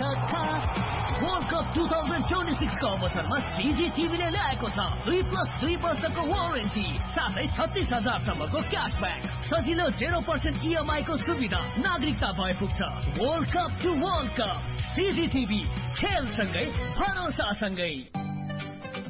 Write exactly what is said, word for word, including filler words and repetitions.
छक्का world cup two thousand twenty six को अवसरमा सीजी टिभीले ल्याएको छ दुई प्लस दुई वर्षको वारेन्टी साथै छत्तीस हजार सम्मको क्यासब्याक सजिलो जेरो पर्सेन्ट इएमआई को सुविधा नागरिकता भए पुग्छ world cup two world cup CG TV खेल सँगै भरोसा सँगै